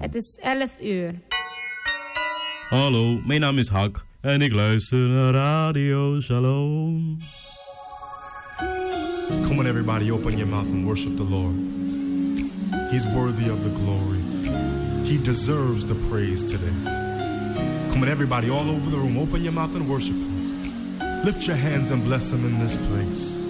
Het is 11 uur. Hallo, mijn naam is Hak en ik luister naar Radio Shalom. Come on everybody, open your mouth and worship the Lord. He's worthy of the glory. He deserves the praise today. Come on everybody, all over the room, open your mouth and worship Him. Lift your hands and bless Him in this place.